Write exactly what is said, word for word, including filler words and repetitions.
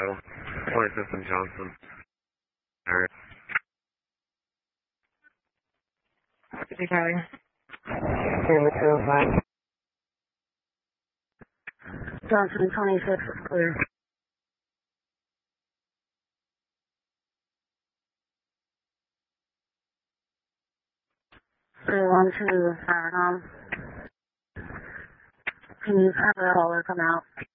Seattle. twenty-fifth and Johnson. Area. fifty Charlie. zero two five. Johnson twenty-six is clear. three one two, Farrakhan. Can you have a caller come out?